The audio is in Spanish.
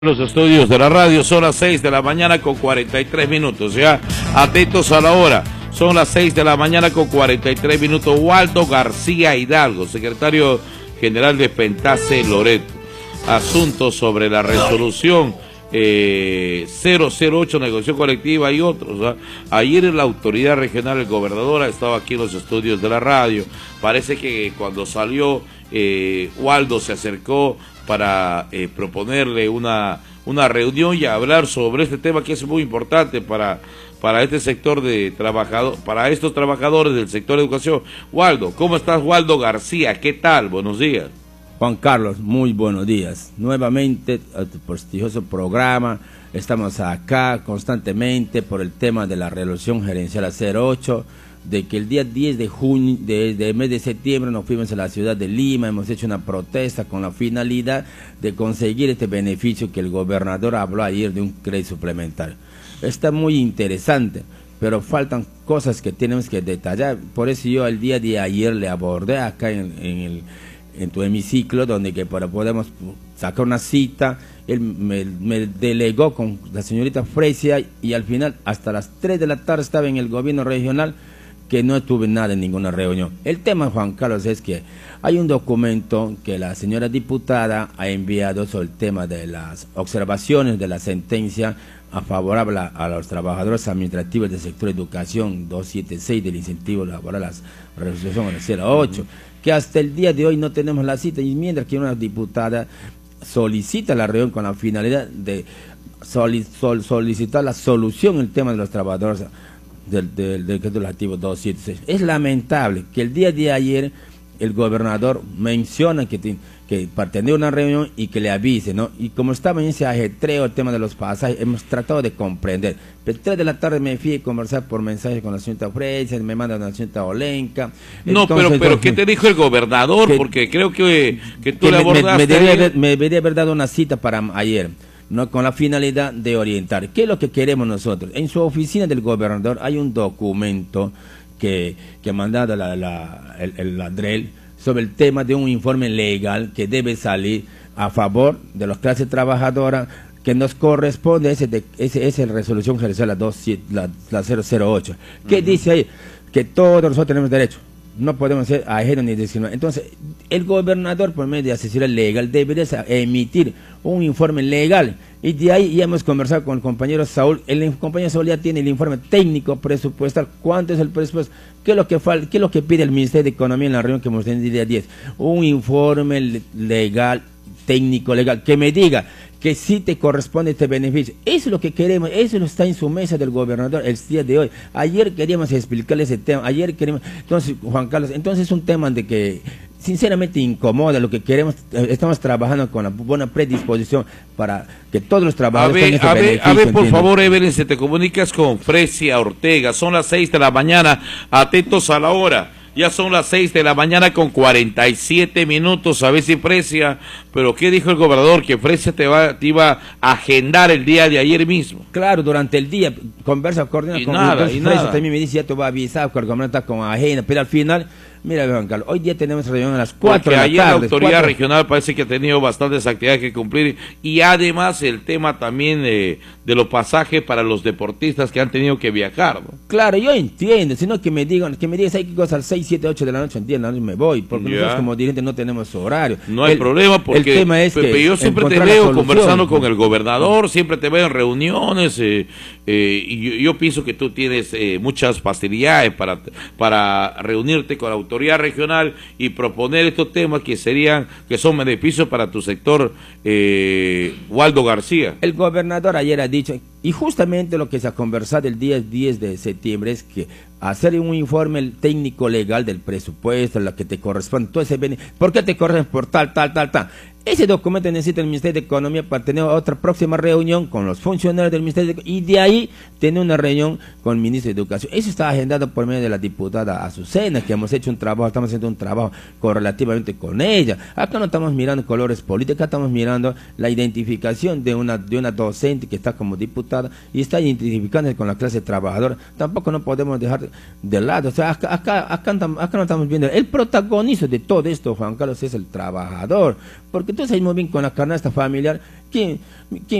Los estudios de la radio son las 6 de la mañana con 43 minutos, ya atentos a la hora, son las 6 de la mañana con 43 minutos. Waldo García Hidalgo, secretario general de Pentase Loreto, asuntos sobre la resolución 008, negociación colectiva y otros. Ayer en la autoridad regional, el gobernador ha estado aquí en los estudios de la radio. Parece que cuando salió, Waldo se acercó para proponerle una reunión y hablar sobre este tema que es muy importante para este sector de trabajador, para estos trabajadores del sector de educación. Waldo, ¿cómo estás? Waldo García, ¿qué tal? Buenos días. Juan Carlos, muy buenos días. Nuevamente a tu prestigioso programa. Estamos acá constantemente por el tema de la resolución gerencial 08, de que el día 10 de junio, del mes de septiembre, nos fuimos a la ciudad de Lima, hemos hecho una protesta con la finalidad de conseguir este beneficio que el gobernador habló ayer de un crédito suplementario. Está muy interesante, pero faltan cosas que tenemos que detallar. Por eso yo el día de ayer le abordé acá en tu hemiciclo, donde que podemos sacar una cita. Él me delegó con la señorita Fresia y al final hasta las 3 de la tarde estaba en el gobierno regional, que no tuve nada en ninguna reunión. El tema, Juan Carlos, es que hay un documento que la señora diputada ha enviado sobre el tema de las observaciones de la sentencia favorable a los trabajadores administrativos del sector de educación 276 del incentivo laboral, la resolución 08, que hasta el día de hoy no tenemos la cita, y mientras que una diputada solicita la reunión con la finalidad de solicitar la solución en el tema de los trabajadores del decreto legislativo 276. Es lamentable que el día de ayer el gobernador menciona que para tener una reunión y que le avise, ¿no? Y como estaba en ese ajetreo el tema de los pasajes, hemos tratado de comprender. Pero 3 de la tarde me fui a conversar por mensaje con la señorita Fresia, me manda la señorita Olenka. No, entonces, pero ¿qué te dijo el gobernador? Porque creo que tú le abordaste. Me debería haber dado una cita para ayer, no, con la finalidad de orientar. ¿Qué es lo que queremos nosotros? En su oficina del gobernador hay un documento que ha mandado el ADREL sobre el tema de un informe legal que debe salir a favor de las clases trabajadoras, que nos corresponde esa resolución gerencial la 008. ¿Qué dice ahí? Que todos nosotros tenemos derecho. No podemos ser ajenos ni discriminados. Entonces, el gobernador, por medio de asesoría legal, debería emitir un informe legal. Y de ahí ya hemos conversado con el compañero Saúl. El compañero Saúl ya tiene el informe técnico presupuestal. ¿Cuánto es el presupuesto? ¿Qué es lo que falta? ¿Qué es lo que pide el Ministerio de Economía en la reunión que hemos tenido el día 10? Un informe legal, técnico legal, que me diga que sí te corresponde este beneficio. Eso es lo que queremos, eso está en su mesa del gobernador el día de hoy. Ayer queríamos explicarle ese tema, entonces, Juan Carlos, entonces es un tema de que sinceramente incomoda. Lo que queremos, estamos trabajando con la buena predisposición para que todos los trabajadores tengan este beneficio. A ver, por favor, Evelyn, si te comunicas con Fresia Ortega, son las 6 de la mañana, atentos a la hora. Ya son las 6 de la mañana con 47 minutos, a ver si Fresia, pero ¿qué dijo el gobernador? Que Fresia te iba a agendar el día de ayer mismo. Claro, durante el día, conversa, coordina con Fresia, también me dice, ya te va a avisar, que el gobernador está con agenda, pero al final, mira, Juan Carlos, hoy día tenemos reunión a las 4 de la tarde. Ayer la autoridad regional parece que ha tenido bastantes actividades que cumplir, y además el tema también de los pasajes para los deportistas que han tenido que viajar, ¿no? Claro, yo entiendo, sino que me digas, hay que cosas a las 6, 7, 8 de la noche, entiendo, me voy, porque nosotros como dirigentes no tenemos horario. No hay problema, porque el tema es que yo siempre te veo conversando con el gobernador, siempre te veo en reuniones, y yo pienso que tú tienes muchas facilidades para reunirte con la autoridad regional y proponer estos temas que son beneficios para tu sector, Waldo García. El gobernador ayer ha dicho, y justamente lo que se ha conversado el día 10 de septiembre es que hacer un informe técnico legal del presupuesto, lo que te corresponde, todo ese beneficio, ¿por qué te corresponde por tal? Ese documento necesita el Ministerio de Economía para tener otra próxima reunión con los funcionarios del Ministerio de Economía, y de ahí tener una reunión con el Ministro de Educación. Eso está agendado por medio de la diputada Azucena, que estamos haciendo un trabajo correlativamente con ella. Acá no estamos mirando colores políticos, acá estamos mirando la identificación de una docente que está como diputada y está identificándose con la clase trabajadora. Tampoco no podemos dejar de lado. O sea, acá no estamos viendo. El protagonista de todo esto, Juan Carlos, es el trabajador, porque porque tú sabes muy bien con la canasta familiar, ¿quién